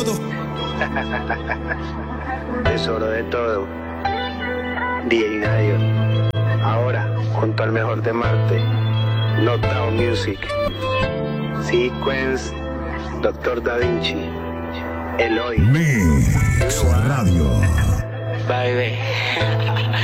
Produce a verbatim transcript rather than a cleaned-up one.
todo. Tesoro de todo. D J Nadio. Ahora, junto al mejor de Marte. Knockdown Music. Sequence. Doctor Da Vinci. Eloy. Mix Radio. Baby.